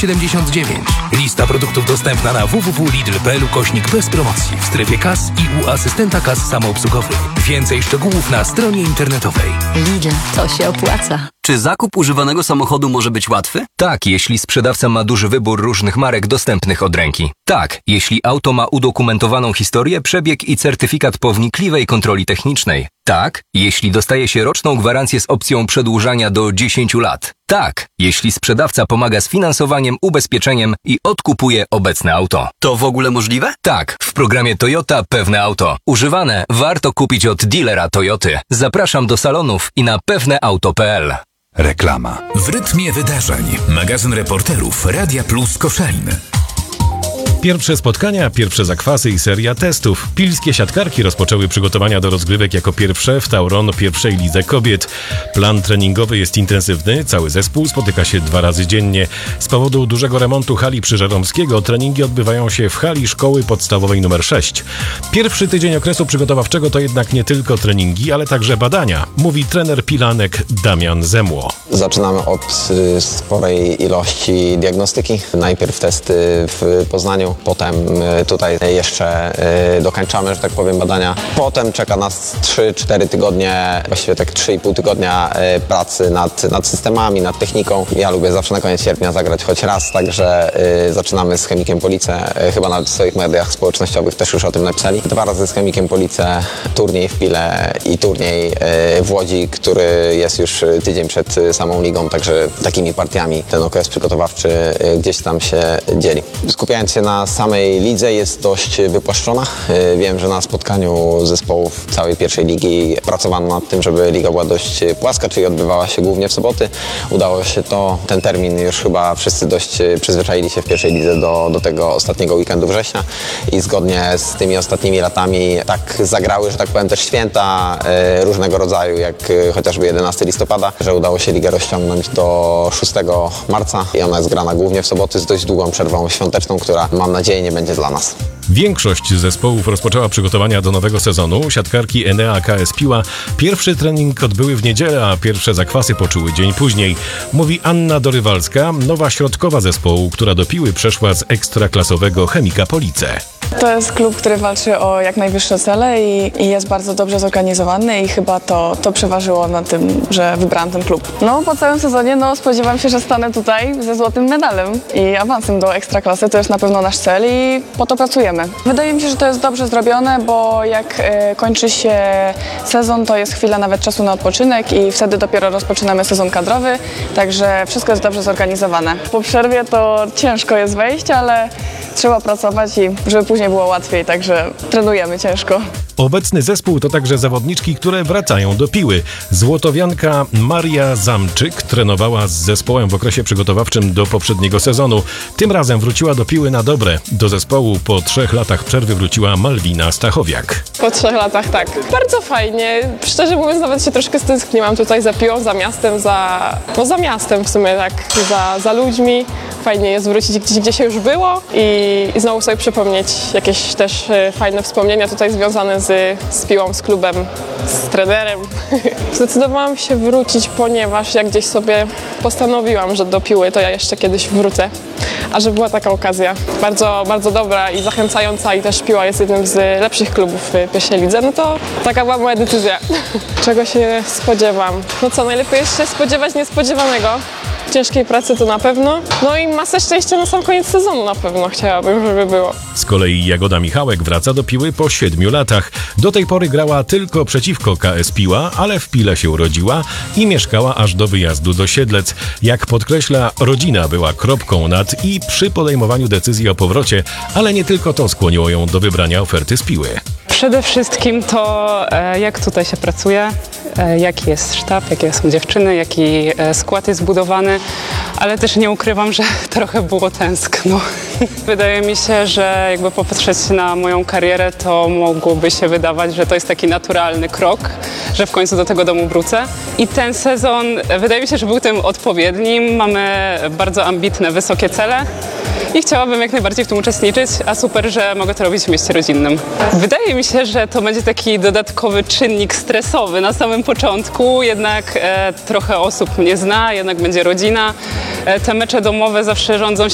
7,79. Lista produktów dostępna na www.lidl.pl / bez promocji w strefie kas i u asystenta kas samoobsługowych. Więcej szczegółów na stronie internetowej. Lidl, to się opłaca. Czy zakup używanego samochodu może być łatwy? Tak, jeśli sprzedawca ma duży wybór różnych marek dostępnych od ręki. Tak, jeśli auto ma udokumentowaną historię, przebieg i certyfikat po wnikliwej kontroli technicznej. Tak, jeśli dostaje się roczną gwarancję z opcją przedłużania do 10 lat. Tak, jeśli sprzedawca pomaga z finansowaniem, ubezpieczeniem i odkupuje obecne auto. To w ogóle możliwe? Tak, w programie Toyota Pewne Auto. Używane warto kupić od dealera Toyoty. Zapraszam do salonów i na pewneauto.pl. Reklama. W rytmie wydarzeń. Magazyn reporterów Radia Plus Koszalin. Pierwsze spotkania, pierwsze zakwasy i seria testów. Pilskie siatkarki rozpoczęły przygotowania do rozgrywek jako pierwsze w Tauron pierwszej lidze kobiet. Plan treningowy jest intensywny, cały zespół spotyka się 2 razy dziennie. Z powodu dużego remontu hali Krzyżeromskiego treningi odbywają się w hali szkoły podstawowej nr 6. Pierwszy tydzień okresu przygotowawczego to jednak nie tylko treningi, ale także badania, mówi trener Pilanek Damian Zemło. Zaczynamy od sporej ilości diagnostyki. Najpierw testy w Poznaniu, potem tutaj jeszcze dokończamy, że tak powiem, badania. Potem czeka nas 3-4 tygodnie, właściwie tak 3,5 tygodnia pracy nad systemami, nad techniką. Ja lubię zawsze na koniec sierpnia zagrać choć raz, także zaczynamy z Chemikiem Police. Chyba nawet w swoich mediach społecznościowych też już o tym napisali. 2 razy z Chemikiem Police, turniej w Pile i turniej w Łodzi, który jest już tydzień przed samą ligą, także takimi partiami ten okres przygotowawczy gdzieś tam się dzieli. Skupiając się na samej lidze jest dość wypłaszczona. Wiem, że na spotkaniu zespołów całej pierwszej ligi pracowano nad tym, żeby liga była dość płaska, czyli odbywała się głównie w soboty. Udało się to. Ten termin już chyba wszyscy dość przyzwyczaili się w pierwszej lidze do tego ostatniego weekendu września i zgodnie z tymi ostatnimi latami tak zagrały, że tak powiem, też święta różnego rodzaju, jak chociażby 11 listopada, że udało się ligę rozciągnąć do 6 marca i ona jest grana głównie w soboty z dość długą przerwą świąteczną, która mam nadzieję nie będzie dla nas. Większość zespołów rozpoczęła przygotowania do nowego sezonu. Siatkarki Enea KS Piła pierwszy trening odbyły w niedzielę, a pierwsze zakwasy poczuły dzień później. Mówi Anna Dorywalska, nowa środkowa zespołu, która do Piły przeszła z ekstraklasowego Chemika Police. To jest klub, który walczy o jak najwyższe cele i jest bardzo dobrze zorganizowany i chyba to przeważyło na tym, że wybrałam ten klub. No po całym sezonie spodziewam się, że stanę tutaj ze złotym medalem i awansem do ekstraklasy. To jest na pewno nasz cel i po to pracujemy. Wydaje mi się, że to jest dobrze zrobione, bo jak kończy się sezon, to jest chwila nawet czasu na odpoczynek i wtedy dopiero rozpoczynamy sezon kadrowy, także wszystko jest dobrze zorganizowane. Po przerwie to ciężko jest wejść, ale trzeba pracować i żeby później było łatwiej, także trenujemy ciężko. Obecny zespół to także zawodniczki, które wracają do Piły. Złotowianka Maria Zamczyk trenowała z zespołem w okresie przygotowawczym do poprzedniego sezonu. Tym razem wróciła do Piły na dobre. Do zespołu po 3 latach przerwy wróciła Malwina Stachowiak. Po 3 latach tak. Bardzo fajnie. Szczerze mówiąc nawet się troszkę stęskniłam tutaj za Piłą, za miastem, za miastem w sumie tak, za ludźmi. Fajnie jest wrócić gdzieś, gdzie się już było i znowu sobie przypomnieć jakieś też fajne wspomnienia tutaj związane z Piłą, z klubem, z trenerem. Zdecydowałam się wrócić, ponieważ jak gdzieś sobie postanowiłam, że do Piły to ja jeszcze kiedyś wrócę. A że była taka okazja, bardzo, bardzo dobra i zachęcająca i też Piła jest jednym z lepszych klubów w pierwszej lidze, no to taka była moja decyzja. Czego się spodziewam? No co, najlepiej jest się spodziewać niespodziewanego. Ciężkiej pracy to na pewno. No i masę szczęścia na sam koniec sezonu na pewno chciałabym, żeby było. Z kolei Jagoda Michałek wraca do Piły po 7 latach. Do tej pory grała tylko przeciwko KS Piła, ale w Pile się urodziła i mieszkała aż do wyjazdu do Siedlec. Jak podkreśla, rodzina była kropką nad i przy podejmowaniu decyzji o powrocie, ale nie tylko to skłoniło ją do wybrania oferty z Piły. Przede wszystkim to, jak tutaj się pracuje, jaki jest sztab, jakie są dziewczyny, jaki skład jest zbudowany, ale też nie ukrywam, że trochę było tęskno. Wydaje mi się, że jakby popatrzeć na moją karierę, to mogłoby się wydawać, że to jest taki naturalny krok, że w końcu do tego domu wrócę. I ten sezon wydaje mi się, że był tym odpowiednim. Mamy bardzo ambitne, wysokie cele. I chciałabym jak najbardziej w tym uczestniczyć, a super, że mogę to robić w mieście rodzinnym. Wydaje mi się, że to będzie taki dodatkowy czynnik stresowy na samym początku, jednak trochę osób mnie zna, jednak będzie rodzina. Te mecze domowe zawsze rządzą się